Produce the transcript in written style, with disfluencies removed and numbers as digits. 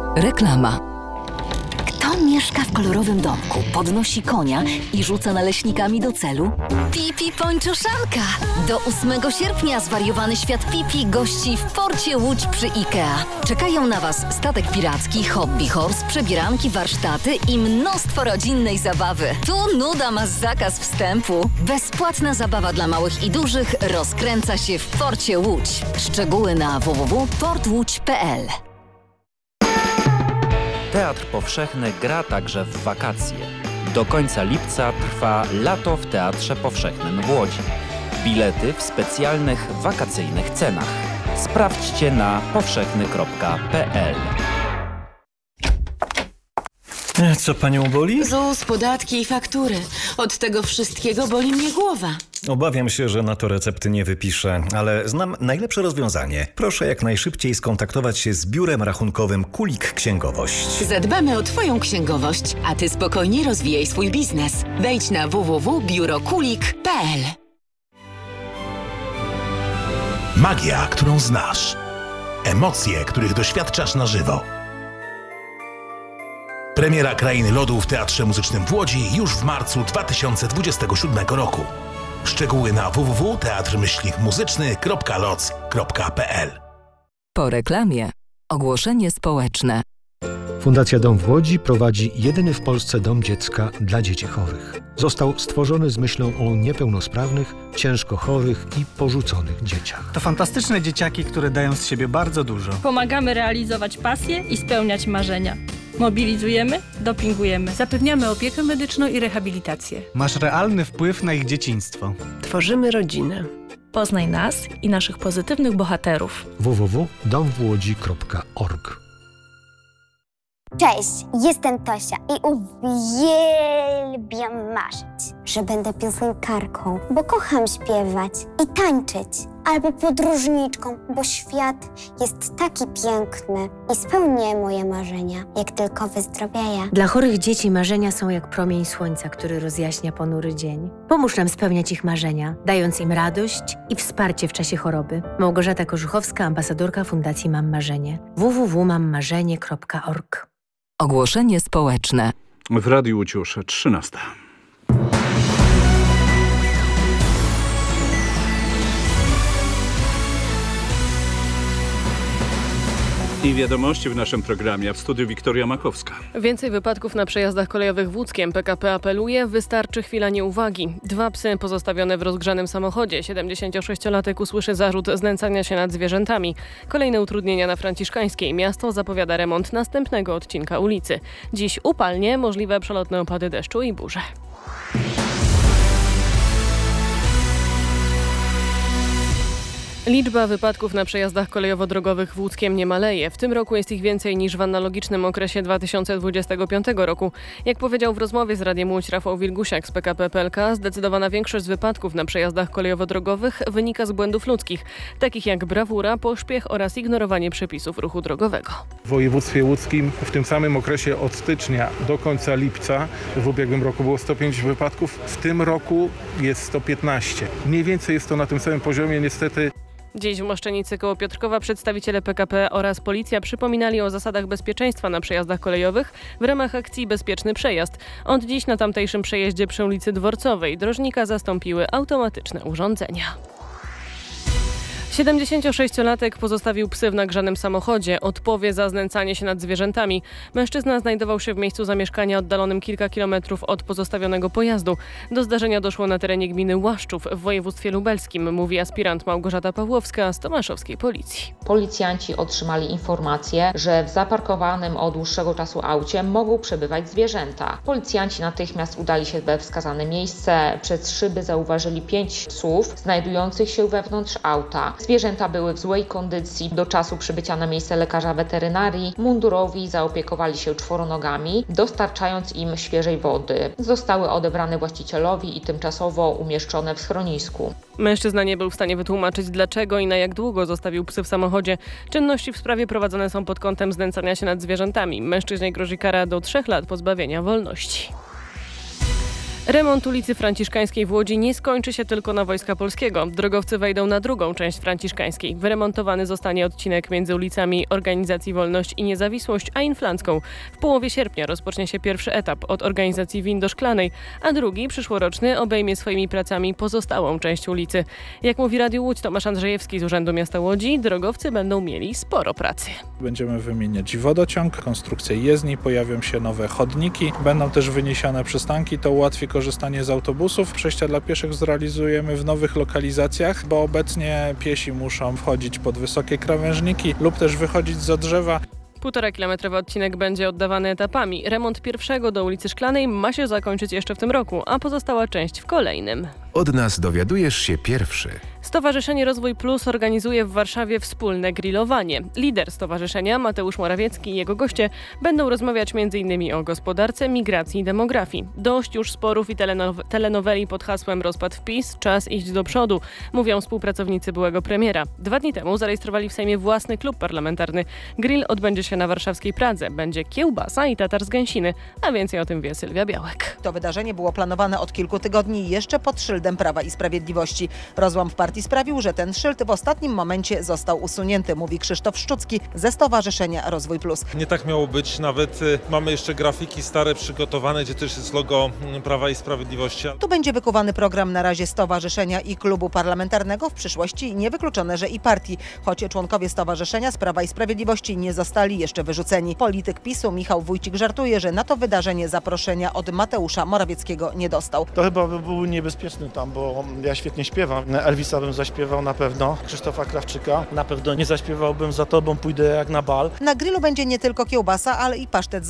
Reklama. Kto mieszka w kolorowym domku, podnosi konia i rzuca naleśnikami do celu? Pipi Pończoszanka! Do 8 sierpnia zwariowany świat Pipi gości w porcie Łódź przy IKEA. Czekają na Was statek piracki, hobby horse, przebieranki, warsztaty i mnóstwo rodzinnej zabawy. Tu nuda ma zakaz wstępu. Bezpłatna zabawa dla małych i dużych rozkręca się w porcie Łódź. Szczegóły na www.portłódź.pl. Teatr Powszechny gra także w wakacje. Do końca lipca trwa Lato w Teatrze Powszechnym w Łodzi. Bilety w specjalnych wakacyjnych cenach. Sprawdźcie na powszechny.pl. Co panią boli? ZUS, podatki i faktury. Od tego wszystkiego boli mnie głowa. Obawiam się, że na to recepty nie wypiszę, ale znam najlepsze rozwiązanie. Proszę jak najszybciej skontaktować się z biurem rachunkowym Kulik Księgowość. Zadbamy o twoją księgowość, a ty spokojnie rozwijaj swój biznes. Wejdź na www.biurokulik.pl. Magia, którą znasz. Emocje, których doświadczasz na żywo. Premiera Krainy Lodu w Teatrze Muzycznym w Łodzi już w marcu 2027 roku. Szczegóły na www.teatr-muzyczny.loc.pl. Po reklamie ogłoszenie społeczne. Fundacja Dom w Łodzi prowadzi jedyny w Polsce dom dziecka dla dzieci chorych. Został stworzony z myślą o niepełnosprawnych, ciężko chorych i porzuconych dzieciach. To fantastyczne dzieciaki, które dają z siebie bardzo dużo. Pomagamy realizować pasje i spełniać marzenia. Mobilizujemy, dopingujemy. Zapewniamy opiekę medyczną i rehabilitację. Masz realny wpływ na ich dzieciństwo. Tworzymy rodzinę. Poznaj nas i naszych pozytywnych bohaterów. www.domwłodzi.org. Cześć, jestem Tosia i uwielbiam marzyć, że będę piosenkarką, bo kocham śpiewać i tańczyć. Albo podróżniczką, bo świat jest taki piękny i spełnię moje marzenia, jak tylko wyzdrowieję. Dla chorych dzieci marzenia są jak promień słońca, który rozjaśnia ponury dzień. Pomóż nam spełniać ich marzenia, dając im radość i wsparcie w czasie choroby. Małgorzata Korzuchowska, ambasadorka Fundacji Mam Marzenie. www.mammarzenie.org. Ogłoszenie społeczne. W Radiu Łódź już 13. I wiadomości w naszym programie, a w studiu Wiktoria Makowska. Więcej wypadków na przejazdach kolejowych w Łódzkiem. PKP apeluje, wystarczy chwila nieuwagi. 2 psy pozostawione w rozgrzanym samochodzie. 76-latek usłyszy zarzut znęcania się nad zwierzętami. Kolejne utrudnienia na Franciszkańskiej. Miasto zapowiada remont następnego odcinka ulicy. Dziś upalnie, możliwe przelotne opady deszczu i burze. Liczba wypadków na przejazdach kolejowo-drogowych w Łódzkiem nie maleje. W tym roku jest ich więcej niż w analogicznym okresie 2025 roku. Jak powiedział w rozmowie z Radiem Łódź Rafał Wilgusiak z PKP PLK, zdecydowana większość z wypadków na przejazdach kolejowo-drogowych wynika z błędów ludzkich, takich jak brawura, pośpiech oraz ignorowanie przepisów ruchu drogowego. W województwie łódzkim w tym samym okresie od stycznia do końca lipca w ubiegłym roku było 105 wypadków, w tym roku jest 115. Mniej więcej jest to na tym samym poziomie, niestety. Dziś w Moszczenicy koło Piotrkowa przedstawiciele PKP oraz policja przypominali o zasadach bezpieczeństwa na przejazdach kolejowych w ramach akcji Bezpieczny Przejazd. Od dziś na tamtejszym przejeździe przy ulicy Dworcowej drożnika zastąpiły automatyczne urządzenia. 76-latek pozostawił psy w nagrzanym samochodzie. Odpowie za znęcanie się nad zwierzętami. Mężczyzna znajdował się w miejscu zamieszkania oddalonym kilka kilometrów od pozostawionego pojazdu. Do zdarzenia doszło na terenie gminy Łaszczów w województwie lubelskim, mówi aspirant Małgorzata Pawłowska z tomaszowskiej policji. Policjanci otrzymali informację, że w zaparkowanym od dłuższego czasu aucie mogą przebywać zwierzęta. Policjanci natychmiast udali się we wskazane miejsce. Przez szyby zauważyli 5 psów znajdujących się wewnątrz auta. Zwierzęta były w złej kondycji. Do czasu przybycia na miejsce lekarza weterynarii mundurowi zaopiekowali się czworonogami, dostarczając im świeżej wody. Zostały odebrane właścicielowi i tymczasowo umieszczone w schronisku. Mężczyzna nie był w stanie wytłumaczyć, dlaczego i na jak długo zostawił psy w samochodzie. Czynności w sprawie prowadzone są pod kątem znęcania się nad zwierzętami. Mężczyźnie grozi kara do 3 lat pozbawienia wolności. Remont ulicy Franciszkańskiej w Łodzi nie skończy się tylko na Wojska Polskiego. Drogowcy wejdą na drugą część Franciszkańskiej. Wyremontowany zostanie odcinek między ulicami Organizacji Wolność i Niezawisłość a Inflancką. W połowie sierpnia rozpocznie się pierwszy etap od Organizacji Win do Szklanej, a drugi, przyszłoroczny, obejmie swoimi pracami pozostałą część ulicy. Jak mówi Radiu Łódź Tomasz Andrzejewski z Urzędu Miasta Łodzi, drogowcy będą mieli sporo pracy. Będziemy wymieniać wodociąg, konstrukcję jezdni, pojawią się nowe chodniki, będą też wyniesione przystanki, to ułatwi korzystanie z autobusów. Przejścia dla pieszych zrealizujemy w nowych lokalizacjach, bo obecnie piesi muszą wchodzić pod wysokie krawężniki lub też wychodzić za drzewa. 1,5-kilometrowy odcinek będzie oddawany etapami. Remont pierwszego do ulicy Szklanej ma się zakończyć jeszcze w tym roku, a pozostała część w kolejnym. Od nas dowiadujesz się pierwszy. Stowarzyszenie Rozwój Plus organizuje w Warszawie wspólne grillowanie. Lider stowarzyszenia, Mateusz Morawiecki i jego goście będą rozmawiać m.in. o gospodarce, migracji i demografii. Dość już sporów i telenoweli pod hasłem Rozpad PiS, czas iść do przodu, mówią współpracownicy byłego premiera. 2 dni temu zarejestrowali w Sejmie własny klub parlamentarny. Grill odbędzie się na warszawskiej Pradze. Będzie kiełbasa i tatar z gęsiny, a więcej o tym wie Sylwia Białek. To wydarzenie było planowane od kilku tygodni jeszcze pod szyldem Prawa i Sprawiedliwości. Rozłam w partii sprawił, że ten szyld w ostatnim momencie został usunięty, mówi Krzysztof Szczucki ze Stowarzyszenia Rozwój Plus. Nie tak miało być, nawet mamy jeszcze grafiki stare przygotowane, gdzie też jest logo Prawa i Sprawiedliwości. Tu będzie wykuwany program na razie stowarzyszenia i klubu parlamentarnego, w przyszłości niewykluczone, że i partii, choć członkowie stowarzyszenia z Prawa i Sprawiedliwości nie zostali jeszcze wyrzuceni. Polityk PiS-u Michał Wójcik żartuje, że na to wydarzenie zaproszenia od Mateusza Morawieckiego nie dostał. To chyba by był niebezpieczny tam, bo ja świetnie śpiewam. Elvisa bym zaśpiewał na pewno, Krzysztofa Krawczyka. Na pewno nie zaśpiewałbym Za tobą pójdę jak na bal. Na grillu będzie nie tylko kiełbasa, ale i pasztet z